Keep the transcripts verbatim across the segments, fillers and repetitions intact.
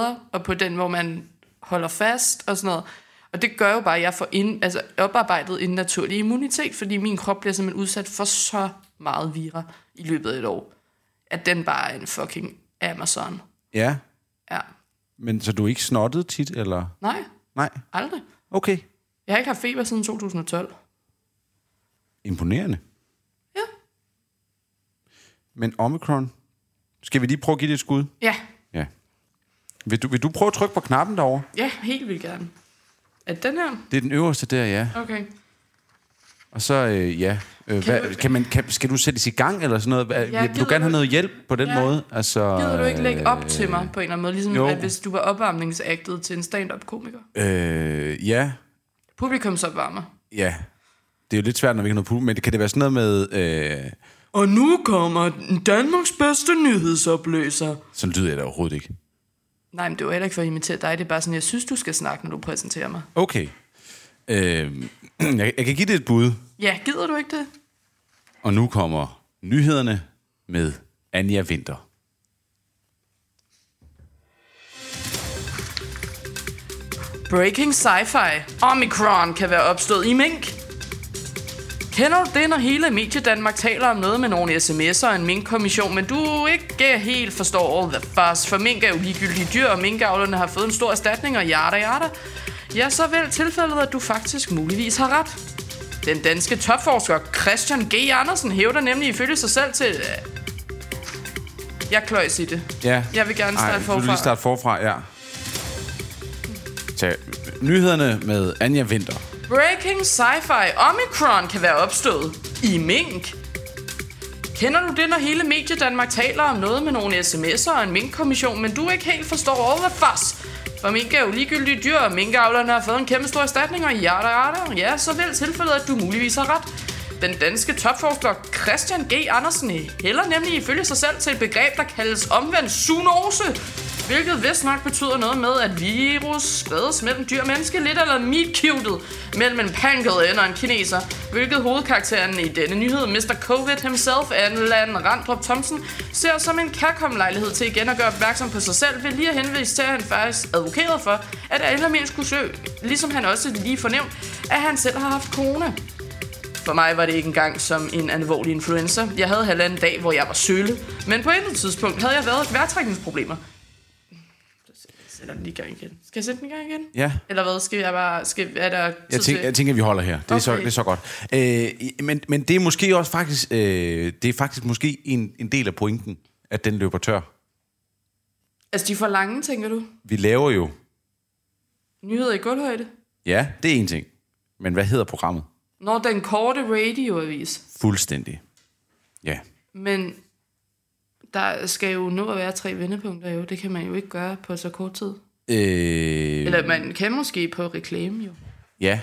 bedre, og på den, hvor man holder fast og sådan noget. Og det gør jo bare, at jeg får ind, altså oparbejdet en naturlig immunitet, fordi min krop bliver simpelthen udsat for så meget vira i løbet af et år, at den bare er en fucking Amazon. Ja. Ja. Men så du er ikke snottet tit, eller? Nej. Nej. Aldrig. Okay. Jeg har ikke haft feber siden to tusind og tolv. Imponerende. Ja. Men Omicron, skal vi lige prøve at give det et skud? Ja. Ja. Vil du, vil du prøve at trykke på knappen derovre? Ja, helt vildt gerne. Er det den her? Det er den øverste der, ja. Okay. Og så, øh, ja. Øh, Kan hvad, du- kan man, kan, skal du sættes i gang, eller sådan noget? Ja, Ja, vil du gider gerne have du- noget hjælp på den Ja. måde? Altså, Gider du ikke lægge op til mig på en eller anden måde? Ligesom jo. at hvis du var opvarmningsagtet til en stand-up-komiker. Øh, ja. Publikumsopvarmer. Ja. Det er jo lidt svært, når vi ikke har noget publikum, men det kan det være sådan noget med... Øh, Og nu kommer Danmarks bedste nyhedsoplæser. sådan lyder jeg da overhovedet ikke. Nej, men det var heller ikke for at imitere dig. Det er bare sådan, jeg synes, du skal snakke, når du præsenterer mig. Okay. Øh, jeg, jeg kan give det et bud. Ja, gider du ikke det? Og nu kommer nyhederne med Anja Winter. Breaking sci-fi. Omicron kan være opstået i mink. Kender du det, når hele Mediedanmark taler om noget med nogle sms'er og en minkkommission, men du ikke helt forstår all the fuss, for mink er jo ligegyldige dyr, og minkavlerne har fået en stor erstatning, og yada yada. Ja, så vel tilfældet, at du faktisk muligvis har ret. Den danske topforsker Christian G. Andersen hævder nemlig ifølge sig selv til... Jeg kløjs i det. Ja. Jeg vil gerne starte Ej, du forfra. vil lige starte forfra, ja. Så, nyhederne med Anja Winter. Breaking sci-fi. Omicron kan være opstået i mink. Kender du det, når hele Mediedanmark taler om noget med nogle sms'er og en minkkommission, men du ikke helt forstår all the fuss? For mink er jo ligegyldige dyr, og minkavlerne har fået en kæmpe stor erstatning, og yada yada. Ja, så vel tilfældet, at du muligvis har ret. Den danske topforsker Christian G. Andersen hælder nemlig ifølge sig selv til et begreb, der kaldes omvendt zoonose, hvilket vist nok betyder noget med, at virus spredes mellem dyr og menneske, lidt eller meet-cuted mellem en pangolin og en kineser, hvilket hovedkarakteren i denne nyhed, mister Covid himself, Anne Randrup Thomsen, ser som en kærkommen lejlighed til igen at gøre opmærksom på sig selv, ved lige at henvise til, at han faktisk advokerede for, at alle mindst skulle søge, ligesom han også lige fornævnt, at han selv har haft corona. For mig var det ikke engang som en alvorlig influenza. Jeg havde halvanden dag, hvor jeg var sølle, men på et andet tidspunkt havde jeg været vejrtrækningsproblemer. Jeg sætter den lige i gang igen. Skal jeg sætte den i gang igen? Ja. Eller hvad? Skal jeg bare... Skal, er der tid Jeg tænker, til? jeg tænker, at vi holder her. Det er, Okay. så, det er så godt. Øh, men, men det er måske også faktisk... Øh, det er faktisk måske en, en del af pointen, at den løber tør. Altså, de er for lange, tænker du? Vi laver jo... Nyheder i gulvhøjde? Ja, det er en ting. Men hvad hedder programmet? Når den korte radioavis. Fuldstændig. Ja. Men der skal jo nå at være tre vendepunkter jo. Det kan man jo ikke gøre på så kort tid. Øh, Eller man kan måske på reklame jo. Ja.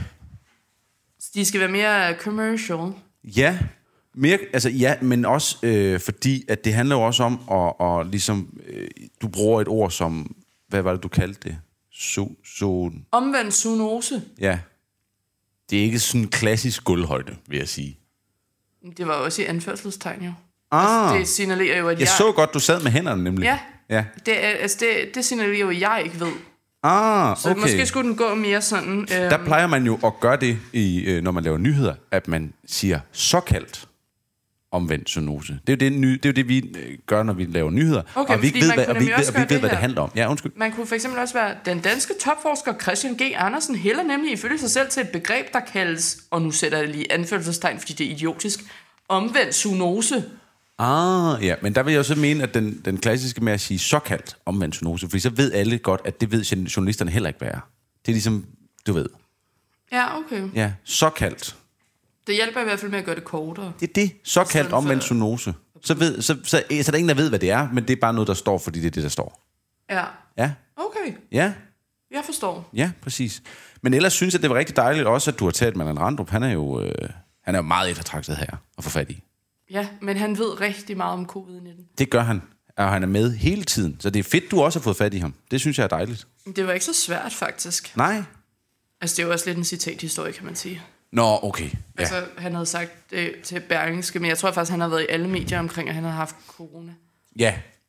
De skal være mere commercial. Ja. Mere, altså ja, men også øh, fordi, at det handler jo også om, at, og ligesom, øh, du bruger et ord som, hvad var det, du kaldte det? So, so, Omvendt zoonose. ja. Det er ikke sådan klassisk gulvhøjde, vil jeg sige. Det var også i anførselstegn jo. Ah, Altså, det signalerer jo, at jeg jeg... så godt, du sad med hænderne nemlig. Ja, Ja. det, er, altså, det, det signalerer jo, at jeg ikke ved. Ah, Så okay. måske skulle den gå mere sådan... Øhm, Der plejer man jo at gøre det, i, øh, når man laver nyheder, at man siger såkaldt omvendt zoonose. Det er jo det, ny, det, er jo det vi øh, gør, når vi laver nyheder. Okay, og vi ikke fordi ved, man hvad, kunne og vi, nemlig ikke ved- også og vi ikke gøre ved, hvad det det her. handler om. Ja, undskyld. Man kunne for eksempel også være, den danske topforsker Christian G. Andersen hælder nemlig ifølge sig selv til et begreb, der kaldes, og nu sætter jeg lige anførselstegn, fordi det er idiotisk, omvendt zoonose. Ah, ja, men der vil jeg også mene, at den, den klassiske med at sige såkaldt omvendt zoonose, fordi så ved alle godt, at det ved journalisterne heller ikke, hvad er. Det er ligesom, du ved, Ja, okay. ja, såkaldt. Det hjælper i hvert fald med at gøre det kortere. Det er det, såkaldt stedet for- omvendt zoonose. Så, ved, så, så, så, så er der ingen, der ved, hvad det er, men det er bare noget, der står, fordi det er det, der står. Ja, Ja, okay. ja, Jeg forstår. ja, præcis. Men ellers synes jeg, det var rigtig dejligt også, at du har talt med Allan Randrup. Han er jo, øh, han er jo meget eftertragtet her at få fat i. Ja, men han ved rigtig meget om covid nitten. Det gør han, og han er med hele tiden. Så det er fedt, du også har fået fat i ham. Det synes jeg er dejligt. Det var ikke så svært, faktisk. Nej. Altså, det er jo også lidt en citathistorie, kan man sige. Nå, okay. Ja. Altså, han havde sagt det til Berlingske, men jeg tror faktisk, han har været i alle medier omkring, at han havde haft corona. Ja,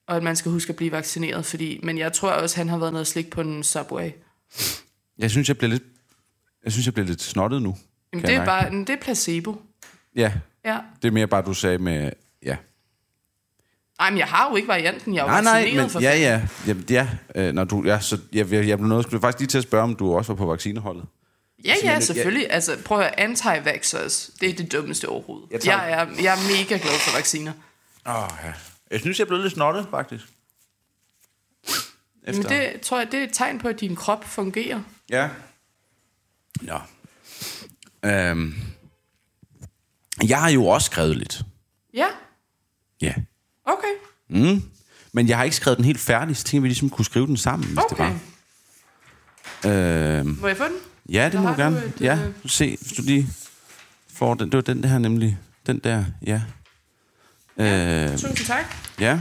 og at man skal huske at blive vaccineret, fordi, men jeg tror også, han har været noget slik på en Subway. Jeg synes, jeg bliver lidt, jeg synes, jeg bliver lidt snottet nu. Jamen, det er bare, det er placebo. Ja, ja, det er mere bare, du sagde med, ja. Nej, men jeg har jo ikke varianten, jeg er jo nej, vaccineret nej, men, for ja, ja, ja, ja, øh, når du, ja, så jeg, jeg, jeg blev noget, skulle faktisk lige til at spørge, om du også var på vaccineholdet. Ja, altså, ja, men, selvfølgelig. Ja. Altså, prøv at høre, anti-vaxxers, det er det dummeste overhovedet. Jeg, tager... jeg, er, jeg er mega glad for vacciner. Åh, oh, ja. Jeg synes, jeg er blevet lidt snottet, faktisk. Efter. Men det tror jeg, det er et tegn på, at din krop fungerer. Ja. Ja. Øhm. Jeg har jo også skrevet lidt. Ja? Ja. Okay. Mm. Men jeg har ikke skrevet den helt færdig, så tænker vi ligesom kunne skrive den sammen, hvis okay. det var. Øhm. Må jeg få den? Ja, det der må du gerne. Et, ja, du se, hvis du lige får den. Det var den der nemlig. Den der, ja. ja øh, tusind tak. Ja.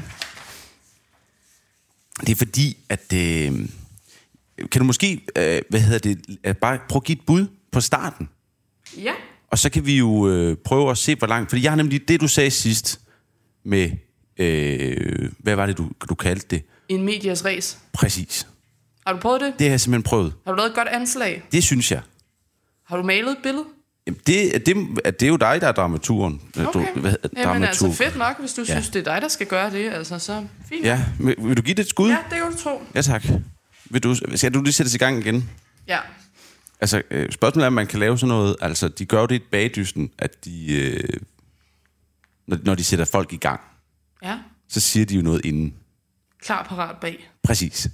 Det er fordi, at... Øh, kan du måske, øh, hvad hedder det, øh, bare prøve at give et bud på starten? Ja. Og så kan vi jo øh, prøve at se, hvor langt... Fordi jeg har nemlig det, du sagde sidst med... Øh, hvad var det, du, du kaldte det? En medias race. Præcis. Har du prøvet det? Det har jeg simpelthen prøvet. Har du lavet et godt anslag? Det synes jeg. Har du malet et billede? Jamen, det, det, det er jo dig, der er dramaturen. Okay. Du, hvad, Jamen dramaturg. altså fedt nok, hvis du ja. synes, det er dig, der skal gøre det. Altså, så fint. Ja, vil, vil du give det et skud? Ja, det kan du tro. Ja, tak. Vil du, skal du lige sætte i gang igen? Ja. Altså, øh, spørgsmålet er, om man kan lave sådan noget... Altså, de gør jo det i bagdysten, at de... Øh, når, når de sætter folk i gang, Ja. så siger de jo noget inden. Klar, parat, bag. Præcis.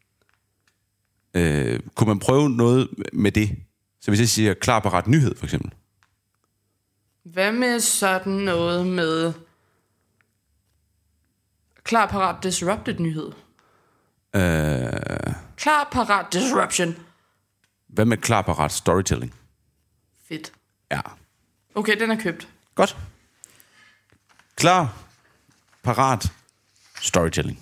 Øh, kunne man prøve noget med det? Så hvis jeg siger klar, parat, nyhed, for eksempel. Hvad med sådan noget med... Klar, parat, disrupted nyhed? Øh, Klar, parat, disruption. hvad med klar, parat, storytelling? Fedt. Ja. Okay, den er købt. Godt. Klar, parat, storytelling.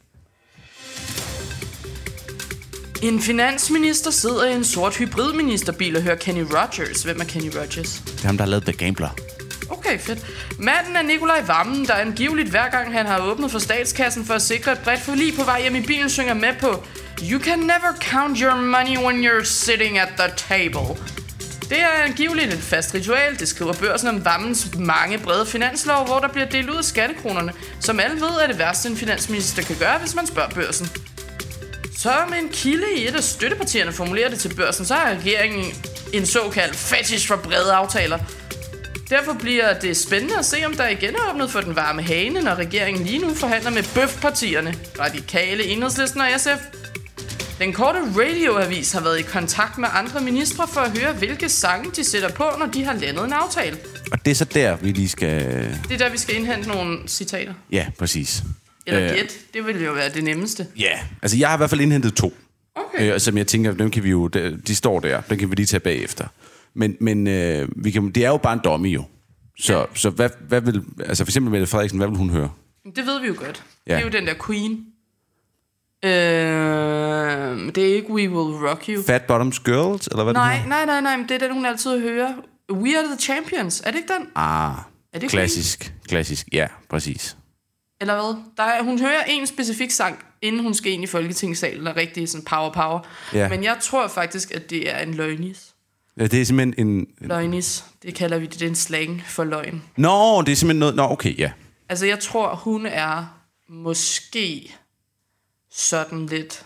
En finansminister sidder i en sort hybridministerbil og hører Kenny Rogers. Hvem er Kenny Rogers? Det er ham, der har lavet The Gambler. Okay, fedt. Manden er Nikolaj Vammen, der angiveligt hver gang han har åbnet for statskassen for at sikre et bredt forlig på vej hjem i bilen, synger med på You can never count your money when you're sitting at the table. Det er angiveligt et fast ritual, det skriver Børsen om Vammens mange brede finanslov, hvor der bliver delt ud af skattekronerne, som alle ved er det værste en finansminister kan gøre, hvis man spørger Børsen. Så med en kilde i et af støttepartierne formulerer det til Børsen, så har regeringen en såkaldt fetish for brede aftaler. Derfor bliver det spændende at se, om der igen er åbnet for den varme hane, når regeringen lige nu forhandler med bøfpartierne, Radikale, Enhedslisten og S F. Den korte radioavis har været i kontakt med andre ministre for at høre, hvilke sange de sætter på, når de har landet en aftale. Og det er så der, vi lige skal... Det er der, vi skal indhente nogle citater. Ja, præcis. Eller gæt. Det vil jo være det nemmeste. Ja, altså jeg har i hvert fald indhentet to. Okay. Øh, som jeg tænker, dem kan vi jo... De, de står der, dem kan vi lige tage bagefter. Men, men øh, vi kan, det er jo bare en dummy jo. Så, ja. så hvad, hvad vil... Altså for eksempel Mette Frederiksen, hvad vil hun høre? Det ved vi jo godt. Ja. Det er jo den der Queen. Øh, det er ikke We Will Rock You. Fat Bottoms Girls, eller hvad nej, det nej, nej, nej, men det er den, hun altid hører. We Are The Champions. Er det ikke den? Ah, er det klassisk, Queen? klassisk, ja, præcis. Eller hvad? Der er, hun hører en specifik sang, inden hun skal ind i Folketingssalen, og rigtig sådan power power. Ja. Men jeg tror faktisk, at det er en løgnis. Ja, det er simpelthen en... Løgnis, det kalder vi det, det er en slang for løgn. Nå, det er simpelthen noget... Nå, okay, ja. Altså, jeg tror, hun er måske sådan lidt...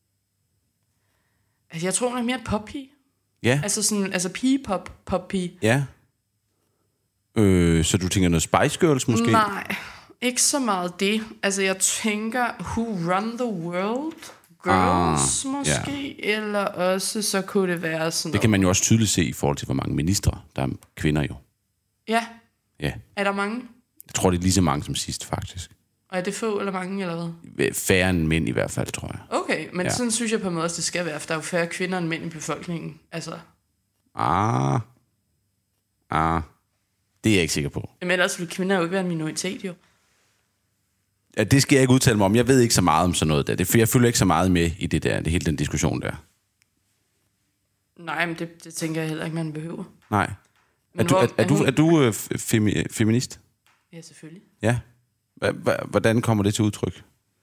Altså, jeg tror, hun er mere poppy. Ja. Altså sådan, altså pige-pop, pop-pige. Ja. Øh, så du tænker noget Spice Girls måske? Nej, ikke så meget det. Altså, jeg tænker, Who Run the World? Girls ah, måske? Ja. Eller også, så kunne det være sådan Det noget. kan man jo også tydeligt se i forhold til, hvor mange ministre der er kvinder jo. Ja. Ja. Er der mange? Jeg tror, det er lige så mange som sidst, faktisk. Og er det få eller mange, eller hvad? Færre end mænd i hvert fald, tror jeg. Okay, men ja. sådan synes jeg på en måde, at det skal være, for der er jo færre kvinder end mænd i befolkningen. Altså. Ah. Ah. Det er jeg ikke sikker på. Men ellers vil kvinder jo ikke være en minoritet, jo. Ja, det skal jeg ikke udtale mig om. Jeg ved ikke så meget om sådan noget der. Det, for jeg følger ikke så meget med i det der, det hele den diskussion der. Nej, men det, det tænker jeg heller ikke, man behøver. Nej. Er du, hvor, er, er, er du, hun... er du øh, femi, feminist? Ja, selvfølgelig. Ja. Hvordan kommer det til udtryk?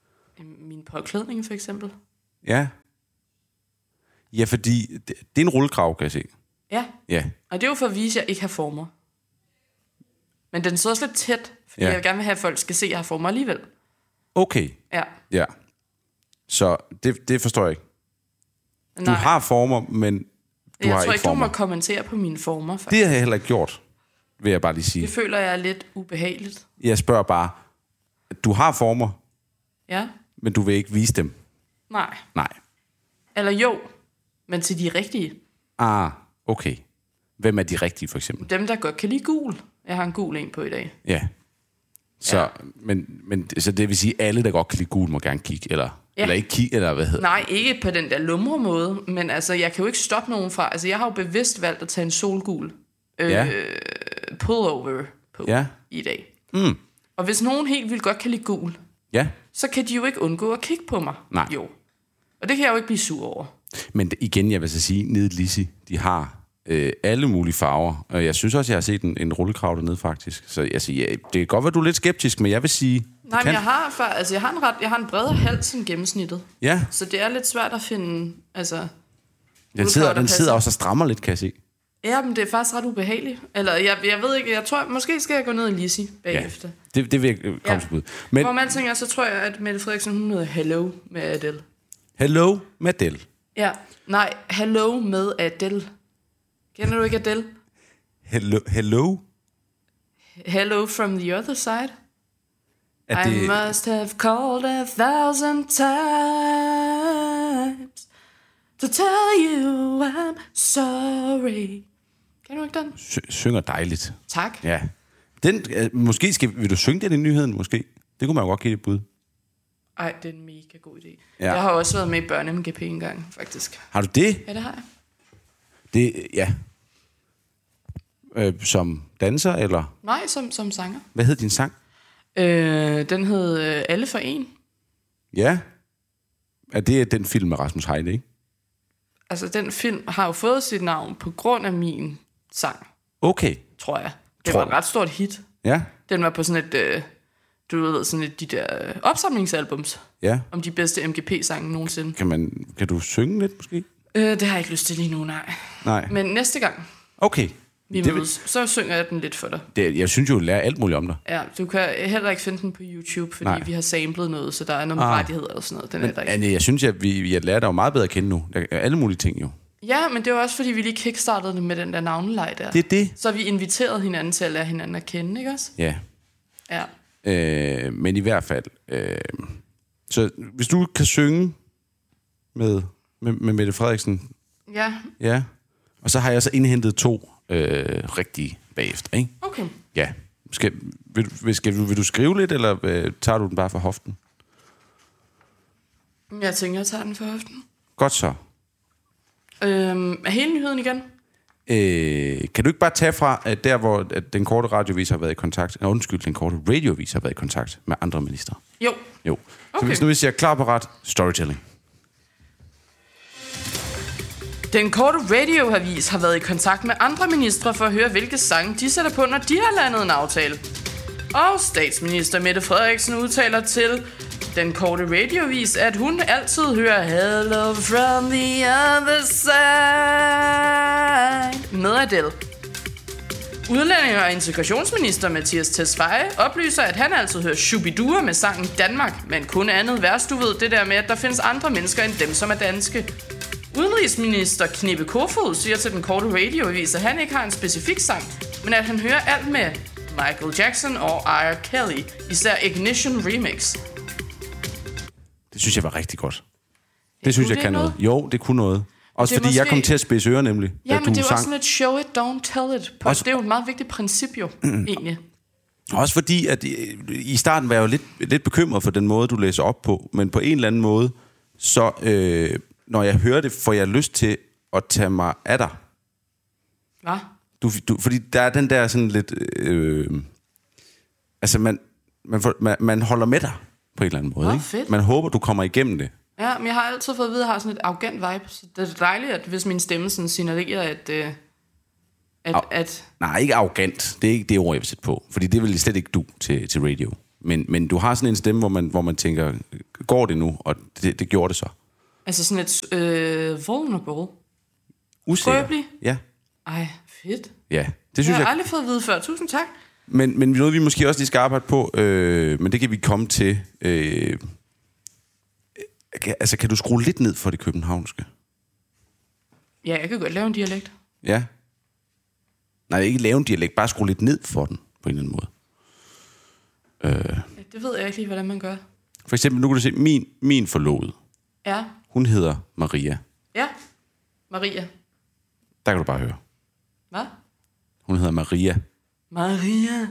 min påklædning, for eksempel. Ja. Ja, fordi det, det er en rullekrav, kan jeg se. Ja. Ja. Og det er jo for at vise, at jeg ikke har former. Men den sidder også lidt tæt, fordi Ja. jeg vil gerne vil have, at folk skal se, at jeg har former alligevel. Okay. Ja. Ja. Så det, det forstår jeg ikke. Du Nej. har former, men du jeg har tror ikke ikke, du former. må kommentere på mine former, faktisk. Det har jeg heller ikke gjort, vil jeg bare lige sige. Det føler jeg er lidt ubehageligt. Jeg spørger bare, du har former, Ja. men du vil ikke vise dem. Nej. Nej. Eller jo, men til de rigtige. Ah, okay. Hvem er de rigtige, for eksempel? Dem, der godt kan lide gul. Jeg har en gul en på i dag. Ja. Så, Ja. Men, men, så det vil sige, at alle, der godt kan lide gul, må gerne kigge, eller, Ja. eller ikke kigge, eller hvad hedder Nej, ikke på den der lumre måde, men altså, jeg kan jo ikke stoppe nogen fra... Altså, jeg har jo bevidst valgt at tage en solgul øh, Ja. pullover på Ja. i dag. Mm. Og hvis nogen helt vildt godt kan lide gul, Ja, så kan de jo ikke undgå at kigge på mig. Nej. Jo. Og det kan jeg jo ikke blive sur over. men igen, jeg vil så sige, nede i Lissi, de har øh, alle mulige farver. Og jeg synes også, jeg har set en, en rullekrav dernede, faktisk. Så altså, ja, det kan godt være, du er lidt skeptisk, men jeg vil sige... Nej, men jeg har, for, altså, jeg har en ret, jeg har en bredere hals end gennemsnittet. Ja, Så det er lidt svært at finde... Altså, den rullekrav, sidder, der den sidder passer. også og strammer lidt, kan jeg se. Ja, men det er faktisk ret ubehageligt. Eller jeg, jeg ved ikke, jeg tror, måske skal jeg gå ned i Lissi bagefter. Ja, det, det vil jeg komme Ja. til bud. Men Hvor man tænker, så tror jeg, at Mette Frederiksen, hun hedder Hello med Adele. hello, Adele. Ja, nej, Hello med Adele. Kender du ikke Adele? Hello, hello? Hello from the other side. Er I det, must have called a thousand times to tell you I'm sorry. Kan du ikke den? sy- synger dejligt. Tak. Ja. Den, øh, måske skal, vil du synge den i nyheden, måske? Det kunne man jo godt give det et bud. Ej, det er en mega god idé. Ja. Jeg har også været med i Børne-M G P en gang, faktisk. Har du det? Ja, det har jeg. Det, ja. Øh, som danser, eller? Nej, som, som sanger. Hvad hed din sang? Øh, den hed øh, Alle for en. Ja. Er det den film med Rasmus Heide, ikke? Altså, den film har jo fået sit navn på grund af min sang, Okay. tror jeg. Det Tror var du? et ret stort hit. Ja. Den var på sådan et, øh, du ved, sådan et, de der øh, opsamlingsalbums Ja. om de bedste M G P-sange nogensinde. Kan, man, kan du synge lidt, måske? Øh, det har jeg ikke lyst til lige nu, nej. Nej. Men næste gang Okay. vi Det vil- mødes, så synger jeg den lidt for dig. Det, jeg synes jo, at lære alt muligt om dig. Ja, du kan heller ikke finde den på YouTube, fordi Nej. vi har samlet noget, så der er noget med Ah. rettigheder og sådan noget. Den er der ikke. Anne, jeg synes, at vi, jeg lærer dig jo meget bedre at kende nu. Der er alle mulige ting jo. Ja, men det var også, fordi vi lige kickstartede det med den der navneleg der. Det er det. Så har vi inviteret hinanden til at lære hinanden at kende, ikke også? Ja. Ja. Øh, men i hvert fald... Øh, så hvis du kan synge med, med, med Mette Frederiksen, Ja, ja. Og så har jeg så indhentet to øh, rigtige bagefter, ikke? okay. Ja. Skal, vil, vil, skal, vil du skrive lidt, eller øh, tager du den bare fra hoften? Jeg tænker, jeg tager den for hoften. Godt så. Øhm, er hele nyheden igen? Øh, kan du ikke bare tage fra, at der hvor at den korte radiovis har været i kontakt, nej, undskyld, den korte radiovis har været i kontakt med andre minister? Jo. Jo. Så Okay. hvis nu vi siger klar på ret, storytelling. Den korte radioavis har været i kontakt med andre ministre for at høre, hvilke sange de sætter på, når de har landet en aftale. Og statsminister Mette Frederiksen udtaler til den korte radioavis, at hun altid hører Hello from the other side med Adele. Udlændinge- og integrationsminister Mathias Tesfaye oplyser, at han altid hører Shubidua med sangen Danmark, men kun andet værst, du ved det der med, at der findes andre mennesker end dem, som er danske. Udenrigsminister Knippe Kofod siger til den korte radioavis, at han ikke har en specifik sang, men at han hører alt med Michael Jackson og R. Kelly, især Ignition Remix. Det synes jeg var rigtig godt. Det synes kunne jeg kan det noget. Jo, det kunne noget. Også Det er fordi jeg måske- kom til at spidse ører nemlig, Ja, da men du det er jo sang. også sådan et show it, don't tell it. På. Også- Det er jo et meget vigtigt princip jo, egentlig. Også fordi, at i- i starten var jeg jo lidt, lidt bekymret for den måde, du læser op på, men på en eller anden måde, så øh, når jeg hører det, får jeg lyst til at tage mig af dig. Hva? Du, du, fordi der er den der sådan lidt... Øh, altså, man, man, får, man, man holder med dig på en eller anden måde. Nå, Ikke? fedt. Man håber, du kommer igennem det. Ja, men jeg har altid fået at vide, at jeg har sådan et arrogant vibe. Så det er dejligt, at hvis min stemme sådan signalerer, at... Øh, at, Au. at Nej, ikke arrogant. Det er ikke det ord, jeg vil sætte på. Fordi det vil slet ikke du til, til radio. Men, men du har sådan en stemme, hvor man, hvor man tænker, går det nu? Og det, det gjorde det så. Altså sådan et øh, vulnerable. Usikker. Skrøbelig. Ja. Ej, fedt. Ja, det synes jeg. jeg... har aldrig fået at vide før. Tusind tak. Men, men noget, vi måske også lige skal arbejde på, øh, men det kan vi komme til. Øh, altså, kan du skrue lidt ned for det københavnske? Ja, jeg kan godt lave en dialekt. Ja. Nej, ikke lave en dialekt, bare skrue lidt ned for den, på en eller anden måde. Øh. Ja, det ved jeg ikke lige, hvordan man gør. For eksempel, nu kan du se, min, min forlovede. Ja. Hun hedder Maria. Ja, Maria. Der kan du bare høre. Hvad? Hun hedder Maria. Maria.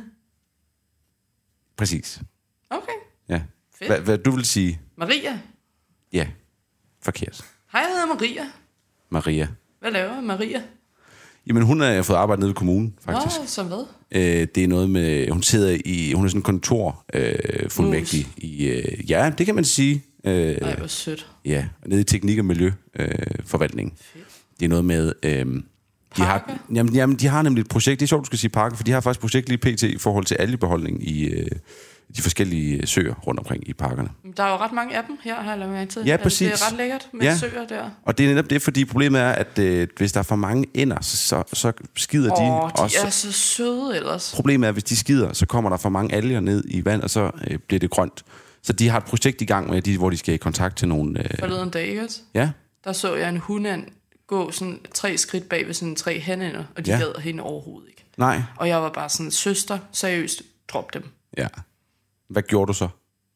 Præcis. Okay. Ja. Fedt. Hvad, hvad du vil sige? Maria. Ja, forkert. Hej, jeg hedder Maria. Maria. Hvad laver Maria? Jamen, hun har fået arbejde nede ved kommunen, faktisk. Nå, som hvad? Øh, det er noget med... Hun sidder i... Hun er sådan en kontor øh, fuldmægtig i... Øh, ja, det kan man sige. Øh, Ej, hvor sødt. Ja, nede i teknik- og miljøforvaltning. Øh, forvaltning. Det er noget med... Øh, de har, jamen, jamen, de har nemlig et projekt. Det er sjovt, du skal sige parker, for de har faktisk et projekt lige pt. I forhold til algebeholdning i øh, de forskellige søer rundt omkring i parkerne. Der er jo ret mange af dem her, har jeg lavet mærke til. Ja, præcis. Altså, det er ret lækkert med ja. søer der. Og det er netop det, fordi problemet er, at øh, hvis der er for mange ænder, så, så, så skider de Åh, de også. er så søde ellers. Problemet er, at hvis de skider, så kommer der for mange alger ned i vand, og så øh, bliver det grønt. Så de har et projekt i gang med, de, hvor de skal i kontakt til nogle... Øh, Forleden dag, ikke også? Ja. Der så jeg en hundand gå sådan tre skridt bag ved sådan tre hanænder, og de Ja. gad hende overhovedet ikke. Nej. Og jeg var bare sådan, søster, seriøst, drop dem. Ja. Hvad gjorde du så?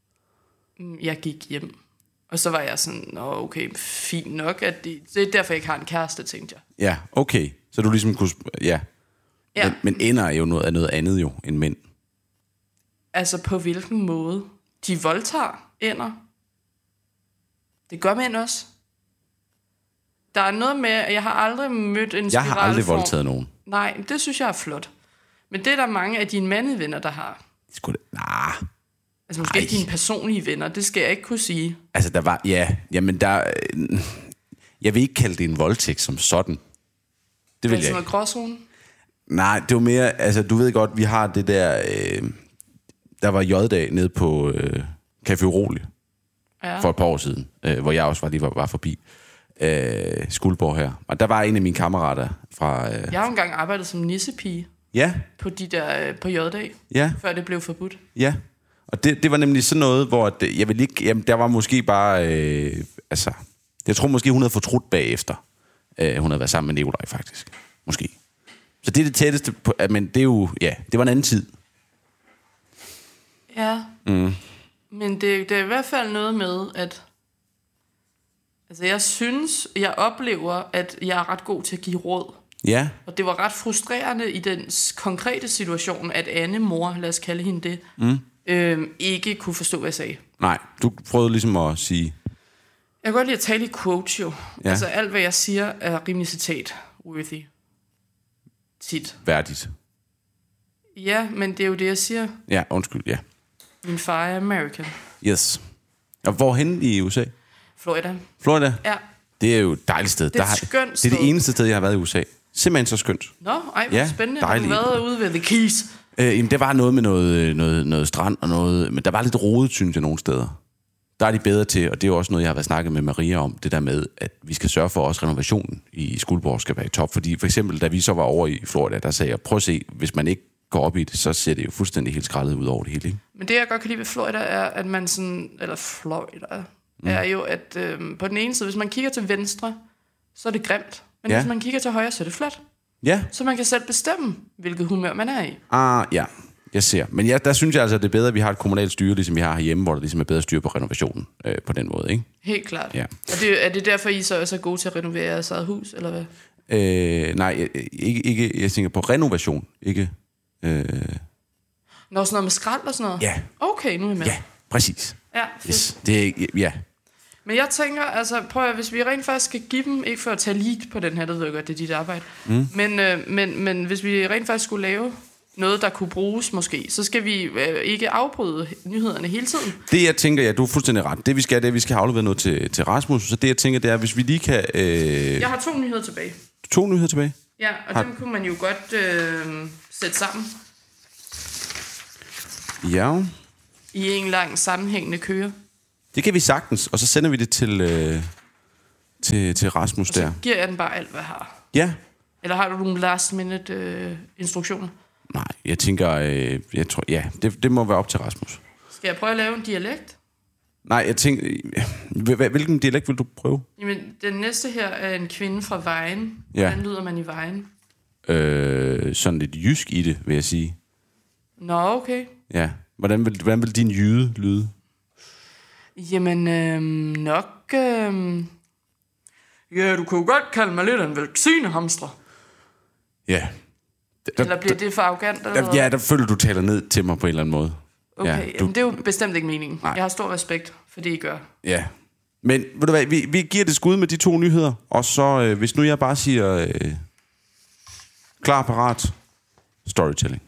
Jeg gik hjem. Og så var jeg sådan, nå okay, fint nok, at det, det er derfor, jeg ikke har en kæreste, tænkte jeg. Ja, okay. Så du ligesom kunne... Ja. Ja. Men, men ender er jo noget, er noget andet jo, end mænd. Altså, på hvilken måde? De voldtager ænder. Det gør mænd også. Der er noget med, at jeg har aldrig mødt en Jeg har aldrig spiralform. voldtaget nogen. Nej, det synes jeg er flot. Men det er der mange af dine mandevenner, der har. Skulle det... Nah. Altså måske Ej. dine personlige venner, det skal jeg ikke kunne sige. Altså, der var... Ja, jamen der... Øh, jeg vil ikke kalde det en voldtægt som sådan. Det vil Altså jeg noget ikke. gråzone. Nej, det var mere... Altså, du ved godt, vi har det der... Øh, der var J-dag nede på øh, Café Urolig Ja. for et par år siden, øh, hvor jeg også var lige var, var forbi øh, Skuldborg her. Og der var en af mine kammerater fra... Øh, Jeg har jo engang arbejdet som nissepige ja, på de der på J-dag, ja, før det blev forbudt. ja. Og det, det var nemlig sådan noget, hvor det, jeg vil ikke... Jamen, der var måske bare... Øh, altså... Jeg tror måske, hun havde fortrudt bagefter. Øh, hun havde været sammen med Nikolaj, faktisk. Måske. Så det er det tætteste på... Men det er jo... Ja, det var en anden tid. Ja. Mm. Men det, det er i hvert fald noget med, at... Altså, jeg synes, jeg oplever, at jeg er ret god til at give råd. Ja. Og det var ret frustrerende i den s- konkrete situation, at Anne, mor, lad os kalde hende det, mm. øhm, ikke kunne forstå, hvad jeg sagde. Nej, du prøvede ligesom at sige... Jeg kan godt lide at tale i quotes jo. Ja. Altså, alt hvad jeg siger er rimelig citat-worthy. Tit. Værdigt. Ja, men det er jo det, jeg siger. Ja, undskyld, ja. Min far er American. Yes. Og hvorhen i U S A? Florida. Florida? Ja. Det er jo et dejligt sted. Det er et Der har- skønt Det er sted. det eneste sted, jeg har været i U S A. Simpelthen så skønt. Nå, ej, hvor Ja, spændende. dejligt. Har du været ude ved The Keys? Øh, jamen, der var noget med noget, noget, noget strand og noget... Men der var lidt rodet, synes jeg, nogle steder. Der er de bedre til, og det er jo også noget, jeg har været snakket med Maria om, det der med, at vi skal sørge for, at også renovationen i Skuldborg skal være i top. Fordi for eksempel, da vi så var over i Florida, der sagde jeg, prøv at se, hvis man ikke går op i det, så ser det jo fuldstændig helt skrællet ud over det hele, ikke? Men det, jeg godt kan lide ved Florida, er, at man sådan... Eller Florida... Mm. Er jo, at øhm, på den ene side, hvis man kigger til venstre, så er det grimt. Men Ja. hvis man kigger til højre, så er det flot. Ja. Så man kan selv bestemme, hvilket humør man er i. Ah, ja. Jeg ser. Men ja, der synes jeg altså, at det er bedre, at vi har et kommunalt styre, ligesom vi har herhjemme, hvor der ligesom er bedre styr på renovationen øh, på den måde, ikke? Helt klart. Ja. Og det, er det derfor, I så også er gode til at renovere jeres eget hus, eller hvad? Øh, nej, ikke, ikke, jeg tænker på renovation, ikke... Øh, Nå, sådan noget med skrald og sådan noget? ja, Okay, nu er jeg med. ja, præcis. Ja, fedt. Yes, det er, ja. Men jeg tænker, altså, prøv at, hvis vi rent faktisk skal give dem, ikke for at tage lead på den her, det ved jeg godt, det er dit arbejde, mm. men, øh, men, men hvis vi rent faktisk skulle lave noget, der kunne bruges måske, så skal vi øh, ikke afbryde nyhederne hele tiden. Det jeg tænker, ja, du er fuldstændig ret. Det vi skal, det er, at vi skal aflevere noget til, til Rasmus. Så det jeg tænker, det er, hvis vi lige kan... Øh, Jeg har to nyheder tilbage. to nyheder tilbage. Ja, og Har- dem kunne man jo godt øh, sætte sammen. Ja. I en lang sammenhængende køre. Det kan vi sagtens, og så sender vi det til, øh, til, til Rasmus og så der. giver jeg den bare alt, hvad jeg har. Ja. Eller har du nogle last minute øh, instruktioner? Nej, jeg tænker, øh, jeg tror, ja, det, det må være op til Rasmus. Skal jeg prøve at lave en dialekt? Nej, jeg tænker, øh, hvilken dialekt vil du prøve? Jamen, den næste her er en kvinde fra Vejen. Ja. Hvordan lyder man i Vejen? Øh, sådan lidt jysk i det, vil jeg sige. Nå, okay. Ja. Hvordan vil, hvordan vil din jyde lyde? Jamen, øh, nok... Øh... Ja, du kunne godt kalde mig lidt en velsignehamster. Ja. Der, eller bliver det for arrogant? Eller der, ja, der føler du taler ned til mig på en eller anden måde. Okay, ja, du, jamen, det er jo bestemt ikke meningen. Nej. Jeg har stor respekt for det, I gør. Ja. Men ved du hvad, vi, vi giver det skud med de to nyheder, og så øh, hvis nu jeg bare siger øh, klar, parat, storytelling.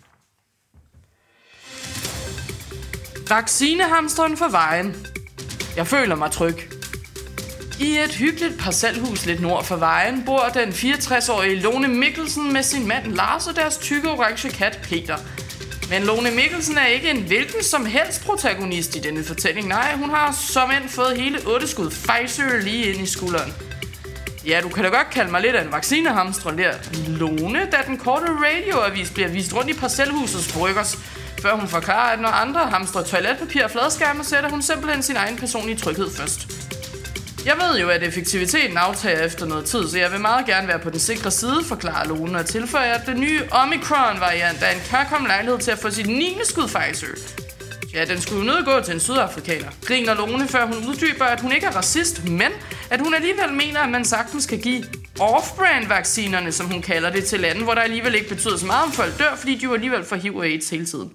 Vaccinehamsteren for Vejen. Jeg føler mig tryg. I et hyggeligt parcelhus lidt nord for Vejen bor den fireogtres-årige Lone Mikkelsen med sin mand Lars og deres tykke orange kat Peter. Men Lone Mikkelsen er ikke en hvilken som helst protagonist i denne fortælling. Nej, hun har som end fået hele otte skud Pfizer lige ind i skulderen. Ja, du kan da godt kalde mig lidt af en vaccinehamster der, Lone, da den korte radioavis bliver vist rundt i parcelhusets bryggers, før hun forklarer, at når andre hamstrer toiletpapir og fladskærme, sætter hun simpelthen sin egen personlige tryghed først. Jeg ved jo, at effektiviteten aftager efter noget tid, så jeg vil meget gerne være på den sikre side, forklarer Lone og tilføjer, at den nye Omicron-variant er en kærkommen lejlighed til at få sit niende skud Pfizer. Ja, den skulle jo nødt gå til en sydafrikaner. Griner Lone, før hun uddyber, at hun ikke er racist, men at hun alligevel mener, at man sagtens skal give off-brand-vaccinerne, som hun kalder det, til lande, hvor der alligevel ikke betyder så meget, om folk dør, fordi de jo alligevel får H I V og AIDS hele tiden.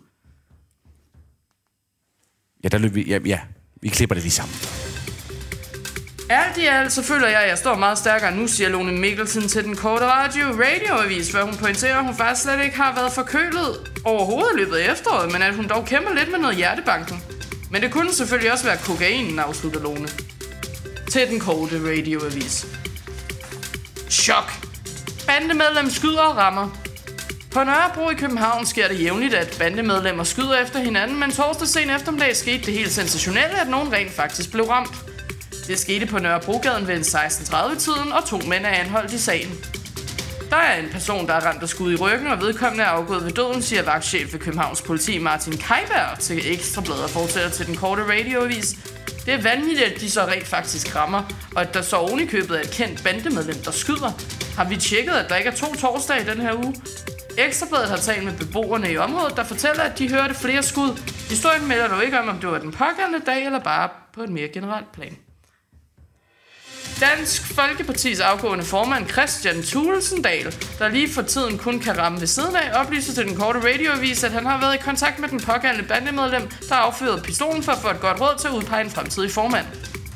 Ja, der løb vi, ja, ja, vi klipper det lige sammen. Alt i alt, så føler jeg, at jeg står meget stærkere nu, siger Lone Mikkelsen til den korte radio radioavis, hvor hun pointerer, at hun faktisk slet ikke har været forkølet overhovedet i løbet af efteråret, men at hun dog kæmper lidt med noget hjertebanken. Men det kunne selvfølgelig også være kokainen, afslutter Lone. Til den korte radioavis. Chok. Bandemedlem skyder og rammer. På Nørrebro i København sker det jævnligt, at bandemedlemmer skyder efter hinanden, men torsdag sen eftermiddag skete det helt sensationelle, at nogen rent faktisk blev ramt. Det skete på Nørrebrogaden ved seksten tredive-tiden, og to mænd er anholdt i sagen. Der er en person, der er ramt af skud i ryggen, og vedkommende er afgået ved døden, siger vagtchef ved Københavns Politi Martin Kajberg til Ekstrabladet og fortsætter til den korte radioavis. Det er vanvittigt, at de så rent faktisk rammer, og at der så oven i købet er et kendt bandemedlem, der skyder. Har vi tjekket, at der ikke er to torsdage i den her uge? Ekstrabladet har talt med beboerne i området, der fortæller, at de hørte flere skud. Historien melder dog ikke om, om det var den pågældende dag, eller bare på et mere generelt plan. Dansk Folkepartis afgående formand Christian Thulesendal, der lige for tiden kun kan ramme ved siden af, oplyser til den korte radioavis, at han har været i kontakt med den pågældende bandemedlem, der affyrede pistolen for at få et godt råd til at udpege en fremtidig formand.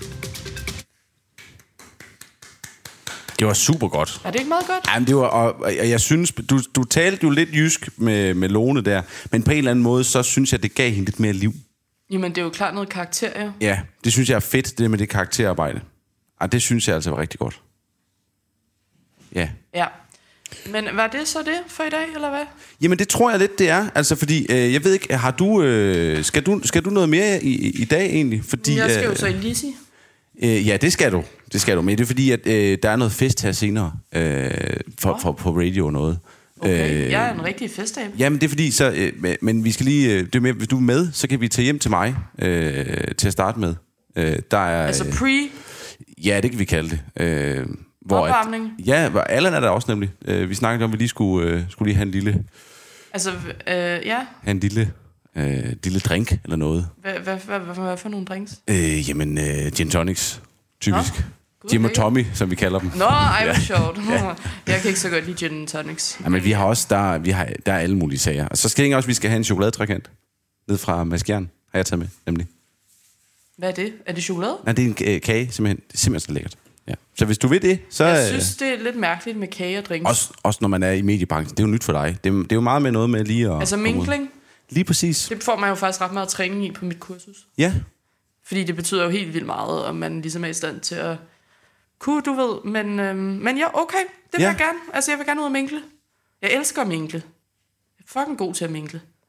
Det var super godt. Er det ikke meget godt? Jamen, det var, og, og jeg synes, du, du talte jo lidt jysk med, med Lone der, men på en eller anden måde, så synes jeg, det gav hende lidt mere liv. Jamen, det er jo klart noget karakter, jo. Ja, det synes jeg er fedt, det med det karakterarbejde. Og det synes jeg altså var rigtig godt. Ja. Ja. Men var det så det for i dag, eller hvad? Jamen, det tror jeg lidt, det er. Altså, fordi, øh, jeg ved ikke, har du, øh, skal du... Skal du noget mere i, i dag, egentlig? Fordi, jeg skal jo øh, så i Lizzie. Øh, ja, det skal du. Det skal du. Men det er fordi, at øh, der er noget fest her senere øh, for, oh. for, på radio og noget. Okay, øh, jeg er en rigtig festabe. Jamen, det er fordi, så, øh, men vi skal lige... Øh, det er med, hvis du er med, så kan vi tage hjem til mig øh, til at starte med. Øh, der er, altså pre... Ja, det kan vi kalde det. Øh, hvor opvarmning? At, ja, hvor Allan er der også nemlig. Øh, vi snakkede om, at vi lige skulle, øh, skulle lige have en lille... Altså, øh, ja. Have en lille, øh, lille drink eller noget. Hvad, hvad, hvad, hvad, hvad for nogle drinks? Øh, jamen, øh, gin tonics. Typisk. Nå, Jim og Tommy, som vi kalder dem. Nå, ej, hvor sjovt. Ja. Jeg kan ikke så godt lide gin tonics. Ja, men vi har også, der, vi har, der er alle mulige sager. Og så skal det også, vi skal have en chokoladetrækant. Ned fra Maskjern, har jeg taget med, nemlig. Hvad er det? Er det chokolade? Nej, det er en øh, kage, simpelthen. Det er simpelthen så lækkert. Ja. Så hvis du ved det, så... Jeg synes, det er lidt mærkeligt med kage og drinks. Også, også når man er i mediebranchen. Det er jo nyt for dig. Det er, det er jo meget med noget med lige at... Altså minkling? Lige præcis. Det får man jo faktisk ret meget træning i på mit kursus. Ja. Fordi det betyder jo helt vildt meget, om man ligesom er i stand til at kunne, du ved. Men, øhm, men ja, okay, det vil ja. jeg gerne. Altså, jeg vil gerne ud og minkle. Jeg elsker at minkle. Jeg er fucking god til at minkle.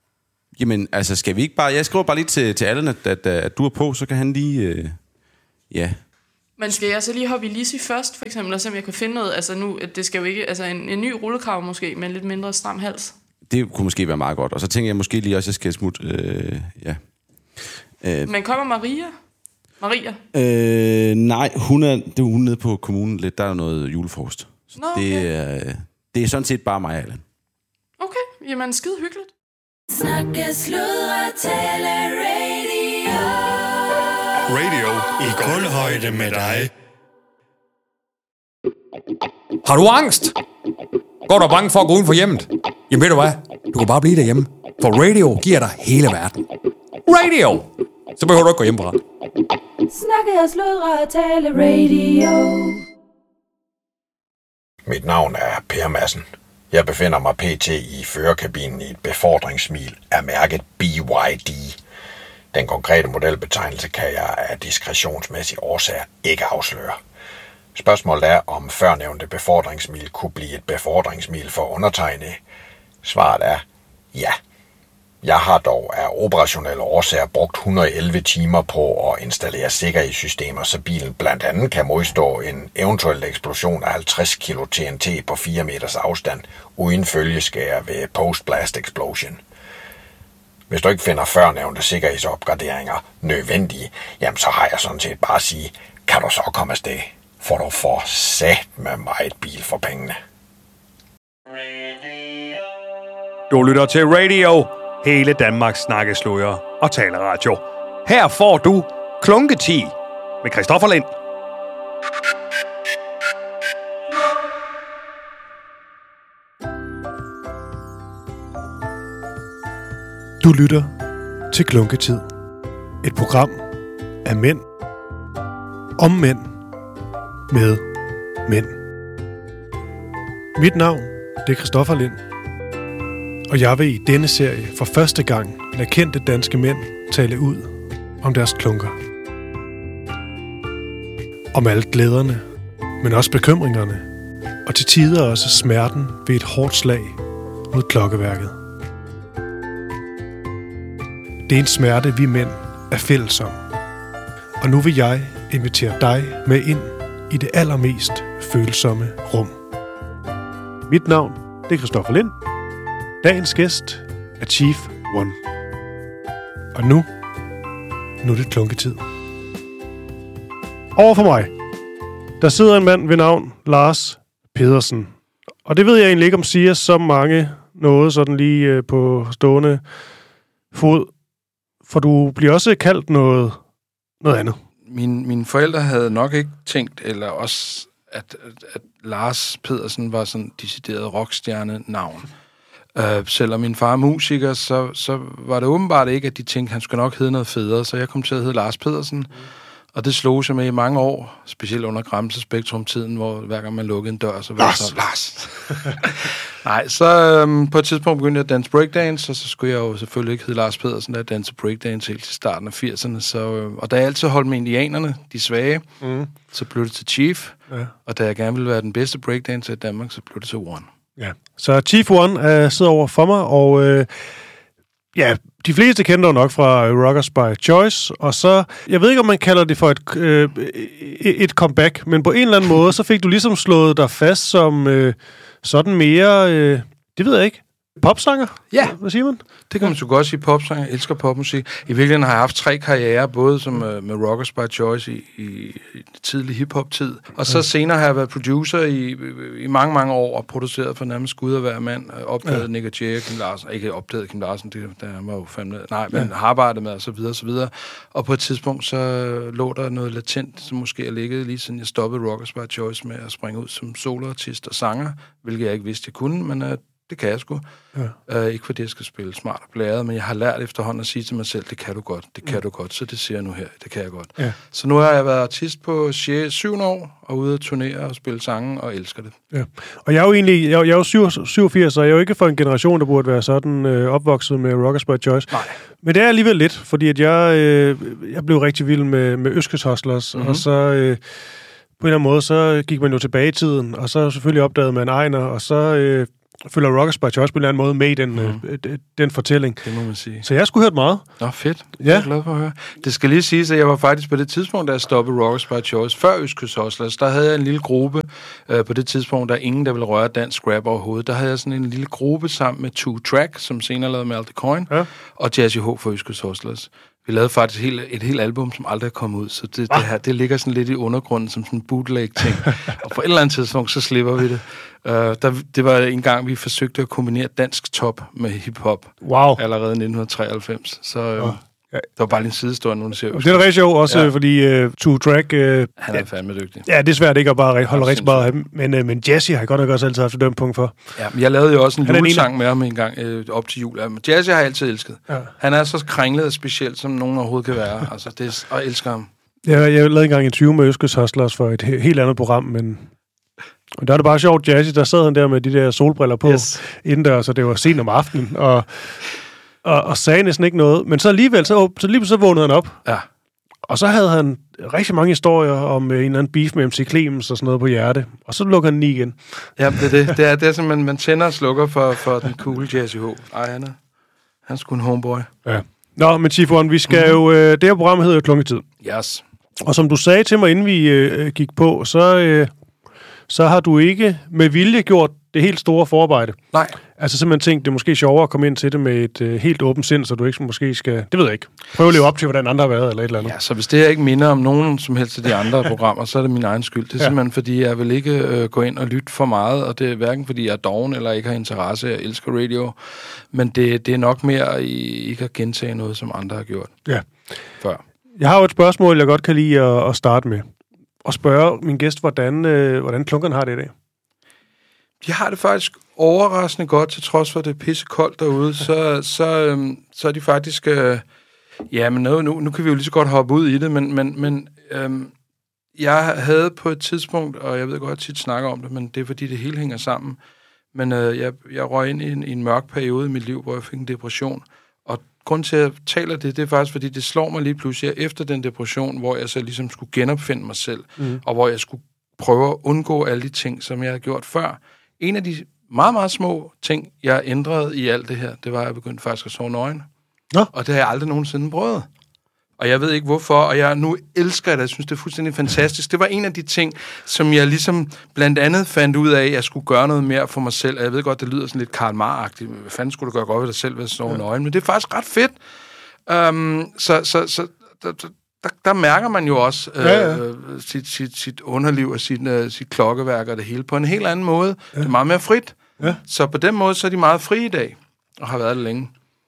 Jamen, altså, skal vi ikke bare... Jeg skriver bare lige til, til Allen, at, at, at du er på, så kan han lige... Øh, ja... Men skal jeg så lige hoppe i Lizzie først, for eksempel, og se om jeg kan finde noget? Altså nu, det skal jo ikke... Altså en, en ny rullekrav måske, med en lidt mindre stram hals. Det kunne måske være meget godt. Og så tænker jeg måske lige også, at jeg skal smutte... Øh, ja. Øh. Men kommer Maria? Maria? Øh, nej, hun er, det er hun nede på kommunen lidt. Der er noget julefrokost. Nå, okay. det, er, det er sådan set bare mig, Allen. Okay, jamen skide hyggeligt. Snakke, sludre, tale, radio. Radio i kulhøjde med dig. Har du angst? Går du bange for at gå uden for hjemmet? Jamen ved du hvad? Du kan bare blive derhjemme. For radio giver dig hele verden. Radio! Så behøver du ikke gå hjemmefra. Snakke, sludre, tale, radio. Mit navn er Per Madsen. Jeg befinder mig pt. I førerkabinen i et befordringssmil af mærket B Y D. Den konkrete modelbetegnelse kan jeg af diskretionsmæssige årsager ikke afsløre. Spørgsmålet er, om førnævnte befordringssmil kunne blive et befordringssmil for undertegnet. Svaret er ja. Jeg har dog af operationelle årsager brugt et hundrede og elleve timer på at installere sikkerhedssystemer, så bilen blandt andet kan modstå en eventuel eksplosion af halvtreds kilo T N T på fire meters afstand, uden følgeskær ved post-blast explosion. Hvis du ikke finder førnævnte sikkerhedsopgraderinger nødvendige, jamen så har jeg sådan set bare at sige, kan du så komme afsted, for du får sat med mig et bil for pengene. Du lytter til Radio, hele Danmarks snakkesludder og taleradio. Her får du Klunketi med Christoffer Lind. Du lytter til Klunketid. Et program af mænd, om mænd, med mænd. Mit navn, det er Christoffer Lind. Og jeg vil i denne serie for første gang lade kendte danske mænd tale ud om deres klunker. Om alle glæderne, men også bekymringerne, og til tider også smerten ved et hårdt slag mod klokkeværket. Det er en smerte, vi mænd er fælles om. Og nu vil jeg invitere dig med ind i det allermest følsomme rum. Mit navn, det er Christoffer Lind. Dagens gæst er Chief One. Og nu, nu er det klunketid. Over for mig, der sidder en mand ved navn Lars Pedersen. Og det ved jeg egentlig ikke, om siger så mange noget sådan lige på stående fod. For du bliver også kaldt noget, noget andet. Min, mine forældre havde nok ikke tænkt, eller også, at, at, at Lars Pedersen var sådan decideret rockstjerne-navn. Uh, selvom min far er musiker, så, så var det åbenbart ikke, at de tænkte, at han skulle nok hedde noget federe, så jeg kom til at hedde Lars Pedersen. Mm. Og det slog sig med i mange år, specielt under Gramse Spektrum-tiden, hvor hver gang man lukkede en dør, så var det så Lars. Nej, så um, på et tidspunkt begyndte jeg at danse breakdance, og så skulle jeg jo selvfølgelig ikke hedde Lars Pedersen, da jeg dansede breakdance helt til starten af firserne. Så, uh, og da jeg altid holdt med indianerne, de svage, mm. så blev det til Chief. Ja. Og da jeg gerne ville være den bedste breakdancer i Danmark, så blev det til One. Ja. Så Chief One uh, sidder over for mig, og uh, ja, de fleste kender jo nok fra Rockers by Choice, og så, jeg ved ikke, om man kalder det for et, øh, et comeback, men på en eller anden måde, så fik du ligesom slået dig fast som øh, sådan mere, øh, det ved jeg ikke, popsanger? Ja. Hvad siger man? Det kan man så godt sige, popsanger. Jeg elsker popmusik. I virkeligheden har jeg haft tre karrierer, både som uh, med Rockers by Choice i, i, i tidlig hiphop-tid, og så ja. senere har jeg været producer i, i mange, mange år, og produceret for nærmest Gud og hver mand, opdaget ja. Nick og Jay og Kim Larsen, ikke opdaget Kim Larsen, det der var jo fandme, nej, men ja. har arbejdet med, og så videre, og så videre. Og på et tidspunkt, så lå der noget latent, som måske er ligget lige siden jeg stoppede Rockers by Choice med at springe ud som soloartist og sanger, hvilket jeg ikke vidste, jeg kunne, men uh, det kan jeg sgu. Ja. Uh, ikke fordi jeg skal spille smart og blæret, men jeg har lært efterhånden at sige til mig selv, det kan du godt, det kan ja. du godt, så det siger jeg nu her, det kan jeg godt. Ja. Så nu har jeg været artist på syv år, og ude at turnere og spille sange, og elsker det. Ja. Og jeg er jo egentlig, jeg, jeg er jo syvogfirs, og jeg er jo ikke for en generation, der burde være sådan øh, opvokset med Rockers by Choice. Nej. Men det er alligevel lidt, fordi at jeg, øh, jeg blev rigtig vild med, med Østkyst Hustlers, mm-hmm. og så... Øh, på en eller anden måde, så gik man jo tilbage i tiden, og så selvfølgelig opdagede man Ejner, og så... Øh, føler Rockers by Choice på en eller anden måde med i den, mm. øh, den fortælling. Det må man sige. Så jeg skulle hørt meget. Nå, fedt. Ja. Jeg er glad for at høre. Det skal lige siges, at jeg var faktisk på det tidspunkt, da jeg stoppede Rockers by Choice, før Østkyst Hustlers, der havde jeg en lille gruppe. Øh, på det tidspunkt, der er ingen, der ville røre dansk rap overhovedet. Der havde jeg sådan en lille gruppe sammen med Two Track, som senere lavede Malte Coin, ja. og Jazzy H for Østkyst Hustlers. Vi lavede faktisk et helt, et helt album, som aldrig er kommet ud, så det, det, her, det ligger sådan lidt i undergrunden som sådan en bootleg-ting. Og på et eller andet tidspunkt, så slipper vi det. Uh, der, det var en gang, vi forsøgte at kombinere dansk top med hip-hop. Wow. Allerede i nitten treoghalvfems. Så uh, oh. ja. Det var bare en sidehistorie, nu ser det er rigtig sjovt, også ja. fordi uh, Two Track... Uh, Han er fandme dygtig. Ja, det er svært ikke at bare holde rigtig meget af ham, men, uh, men Jazzy har jeg godt nok også altid haft et dømt punkt for. Ja, men jeg lavede jo også en julesang med ham en gang uh, op til jul. Ja, men Jazzy har jeg altid elsket. Ja. Han er så kringlet og specielt, som nogen overhovedet kan være. Altså, det er, og jeg elsker ham. Ja, jeg lavede engang en tyve med Østkyst Hustlers for et he- helt andet program, men... Og der er det bare sjovt, Jazzy, der sad han der med de der solbriller på yes. indendørs, og det var sent om aftenen, og, og, og sagde næsten ikke noget. Men så alligevel, så, så lige så vågnede han op. Ja. Og så havde han rigtig mange historier om en eller anden beef med M C Clemens og sådan noget på hjerte. Og så lukker han den igen. Ja, det er det. Det er, det er sådan, man, man tænder og slukker for, for den cool Jazzy H. Ej, han er, han er sgu en homeboy. Ja. Nå, men Tifon, vi skal mm-hmm. jo... Øh, det her program hedder Klunketid. Yes. Og som du sagde til mig, inden vi øh, gik på, så... Øh, så har du ikke med vilje gjort det helt store forarbejde. Nej. Altså simpelthen tænkt, det er måske sjovere at komme ind til det med et øh, helt åbent sind, så du ikke måske skal, det ved jeg ikke, prøve at leve op til, hvordan andre har været, eller et eller andet. Ja, så hvis det her ikke minder om nogen som helst af de andre programmer, så er det min egen skyld. Det er ja. simpelthen, fordi jeg vil ikke øh, gå ind og lytte for meget, og det er hverken fordi jeg er doven, eller ikke har interesse, jeg elsker radio, men det, det er nok mere i, ikke at gentage noget, som andre har gjort. Ja. Før. Jeg har jo et spørgsmål, jeg godt kan lide at, at starte med. Og spørge min gæst, hvordan, øh, hvordan klunkerne har det i dag. De har det faktisk overraskende godt, til trods for, at det er pissekoldt derude. Så, så, øhm, så er de faktisk... Øh, ja, men nu, nu, nu kan vi jo lige så godt hoppe ud i det, men, men, men øhm, jeg havde på et tidspunkt, og jeg ved godt, at jeg tit snakker om det, men det er, fordi det hele hænger sammen. Men øh, jeg, jeg røg ind i en, i en mørk periode i mit liv, hvor jeg fik en depression. Og grunden til, at jeg taler det, det er faktisk, fordi det slår mig lige pludselig efter den depression, hvor jeg så ligesom skulle genopfinde mig selv, mm. og hvor jeg skulle prøve at undgå alle de ting, som jeg havde gjort før. En af de meget, meget små ting, jeg ændrede i alt det her, det var, at jeg begyndte faktisk at sove nøgen. Nå. Og det har jeg aldrig nogensinde prøvet. Og jeg ved ikke hvorfor, og jeg nu elsker det. Jeg synes, det er fuldstændig fantastisk. Det var en af de ting, som jeg ligesom blandt andet fandt ud af, at jeg skulle gøre noget mere for mig selv. Og jeg ved godt, det lyder sådan lidt Karl Marx-agtigt. Hvad fanden skulle du gøre godt ved dig selv ved at sove nøgen? Men det er faktisk ret fedt. Um, så så, så der, der, der mærker man jo også uh, ja, ja. sit, sit, sit underliv og sit, uh, sit klokkeværk og det hele på en helt anden måde. Ja. Det er meget mere frit. Ja. Så på den måde, så er de meget frie i dag, og har været det længe.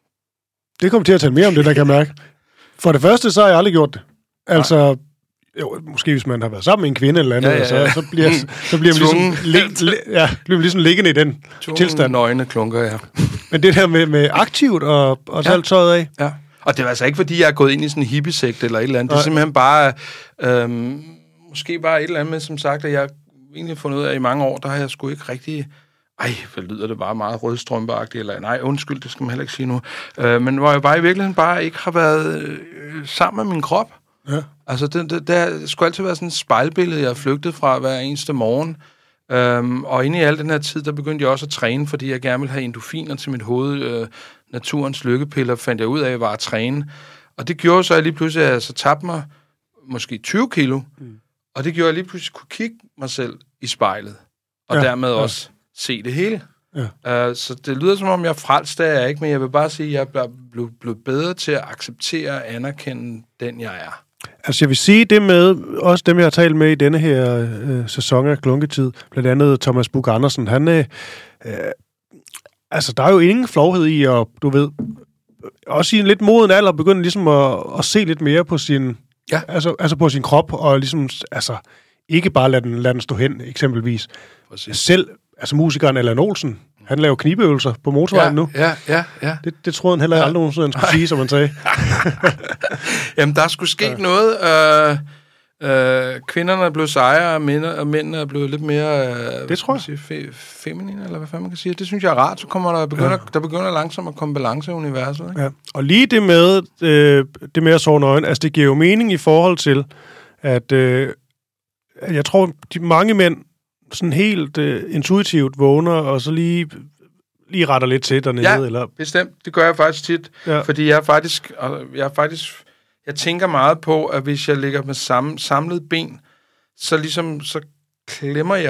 Det kommer til at tale mere om det, der kan mærke. For det første, så har jeg aldrig gjort det. Altså, jo, måske hvis man har været sammen med en kvinde eller andet, ja, ja, ja. Så, så bliver, så bliver man ligesom, lig, li, ja, bliver man ligesom liggende i den Tunge tilstand. Nøgne klunker, ja. Men det der med, med aktivt og, og ja. alt tøjet af. Ja, og det var altså ikke, fordi jeg er gået ind i sådan en hippiesekt eller et eller andet. Nej. Det er simpelthen bare, øhm, måske bare et eller andet med, som sagt, at jeg egentlig har fundet ud af, at i mange år, der har jeg sgu ikke rigtig... Ej, hvad lyder det bare meget rødstrømpeagtigt, eller nej, undskyld, det skal man heller ikke sige nu. Øh, men hvor jeg bare i virkeligheden bare ikke har været øh, sammen med min krop. Ja. Altså, det, det, det skulle altid være sådan et spejlbillede, jeg har flygtet fra hver eneste morgen. Øhm, og inde i al den her tid, der begyndte jeg også at træne, fordi jeg gerne ville have endorfiner til mit hoved. Øh, naturens lykkepiller fandt jeg ud af, var at træne. Og det gjorde så, at jeg lige pludselig at jeg så tabte mig måske tyve kilo. Mm. Og det gjorde, at jeg lige pludselig kunne kigge mig selv i spejlet. Og ja. dermed ja. også... se det hele. Ja. Uh, så det lyder som om, jeg er frelst, der er ikke, men jeg vil bare sige, at jeg er blevet, blevet bedre til at acceptere og anerkende den, jeg er. Altså jeg vil sige det med, også dem jeg har talt med i denne her øh, sæson af Klunketid, blandt andet Thomas Buch Andersen, han øh, øh, altså der er jo ingen flovhed i, og du ved, også i en lidt moden alder, begynde ligesom at, at se lidt mere på sin, ja. altså, altså på sin krop, og ligesom, altså ikke bare lade den, lade den stå hen, eksempelvis. Præcis. Selv altså musikeren Allan Olsen, han laver knibeøvelser på motorvejen ja, nu. Ja, ja, ja. Det, det troede han heller ja. aldrig nogensinde, han skulle sige, som han sagde. Jamen, der skulle ske ja. noget. Øh, øh, kvinderne er blevet sejere, og, mænd, og mændene er blevet lidt mere øh, det tror jeg. Sige, fe, feminine, eller hvad fanden man kan sige. Det synes jeg er rart. Så kommer der, begynder, ja. der begynder langsomt at komme balance i universet. Ikke? Ja. Og lige det med, øh, det med at sove nøgen, altså det giver jo mening i forhold til, at øh, jeg tror, de mange mænd sådan helt øh, intuitivt vågner, og så lige lige retter lidt til dernede? Ja, eller? bestemt. Det gør jeg faktisk tit. Ja. Fordi jeg er faktisk, jeg er faktisk... Jeg tænker meget på, at hvis jeg ligger med sam, samlet ben, så ligesom så klemmer jeg